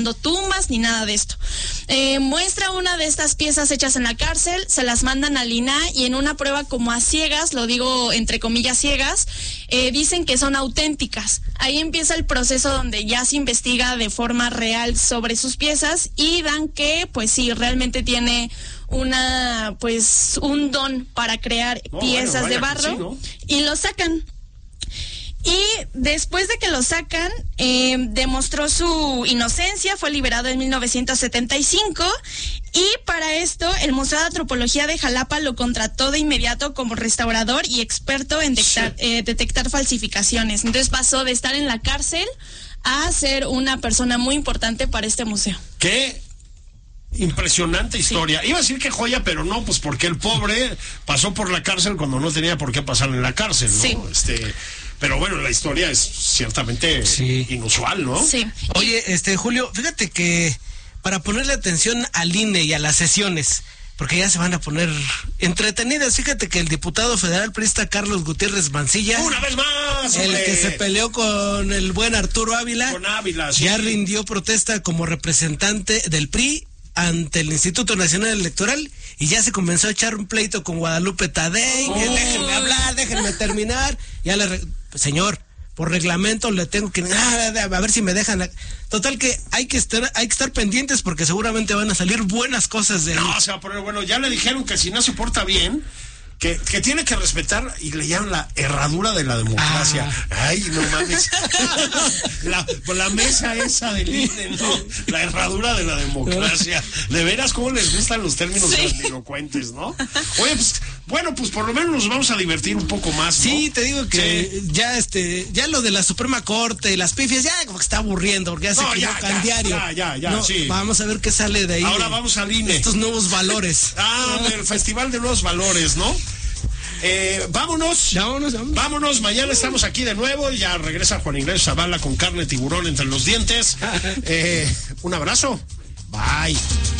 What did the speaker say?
tumbas ni nada de esto. Muestra una de estas piezas hechas en la cárcel, se las mandan al INAH y en una prueba como a ciegas, lo digo entre comillas ciegas, dicen que son auténticas. Ahí empieza el proceso donde ya se investiga de forma real sobre sus piezas y dan que pues sí, realmente tiene un don para crear piezas de barro, sí, ¿no? Y lo sacan. Y después de que lo sacan, demostró su inocencia, fue liberado en 1975 y para esto el Museo de Antropología de Jalapa lo contrató de inmediato como restaurador y experto en detectar falsificaciones. Entonces pasó de estar en la cárcel a ser una persona muy importante para este museo. ¿Qué? Impresionante historia. Sí. Iba a decir que joya, pero no, pues porque el pobre pasó por la cárcel cuando no tenía por qué pasar en la cárcel, ¿no? Sí. Pero bueno, la historia es ciertamente inusual, ¿no? Sí. Oye, Julio, fíjate que para ponerle atención al INE y a las sesiones, porque ya se van a poner entretenidas, fíjate que el diputado federal priista Carlos Gutiérrez Mancilla, una vez más, el que se peleó con el buen Arturo Ávila, sí, ya rindió protesta como representante del PRI ante el Instituto Nacional Electoral y ya se comenzó a echar un pleito con Guadalupe Tadei, que déjenme hablar, déjenme terminar. Ya señor, por reglamento le tengo que a ver si me dejan. Total que hay que estar pendientes porque seguramente van a salir buenas cosas de ahí. No, se va a poner bueno. Ya le dijeron que si no se porta bien, que tiene que respetar, y le llaman la herradura de la democracia. Ay, no mames. la mesa esa del INE, ¿no? La herradura de la democracia. De veras, cómo les gustan los términos grandilocuentes, ¿no? Oye, pues por lo menos nos vamos a divertir un poco más, ¿no? Sí, te digo que ya lo de la Suprema Corte y las pifias, ya como que está aburriendo, porque ya se equivocan diario. Ya, sí. Vamos a ver qué sale de ahí. Ahora vamos al INE. Estos nuevos valores. El Festival de Nuevos Valores, ¿no? Vámonos, mañana estamos aquí de nuevo, ya regresa Juan Ignacio Zavala con carne de tiburón entre los dientes. Un abrazo, bye.